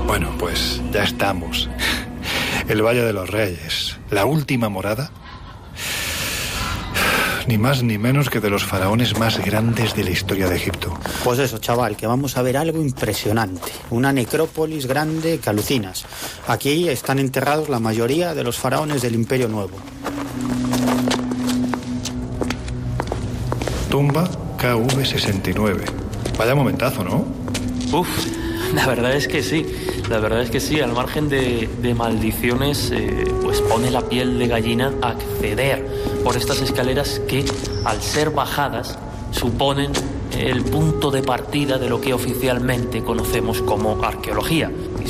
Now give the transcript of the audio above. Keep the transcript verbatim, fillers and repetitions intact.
Bueno, pues ya estamos. El Valle de los Reyes, la última morada. Ni más ni menos que de los faraones más grandes de la historia de Egipto. Pues eso, chaval, que vamos a ver algo impresionante. Una necrópolis grande que alucinas. Aquí están enterrados la mayoría de los faraones del Imperio Nuevo. Tumba K V sesenta y nueve. Vaya momentazo, ¿no? Uf, la verdad es que sí. La verdad es que sí, al margen de, de maldiciones, eh, pues pone la piel de gallina acceder por estas escaleras que, al ser bajadas, suponen el punto de partida de lo que oficialmente conocemos como arqueología.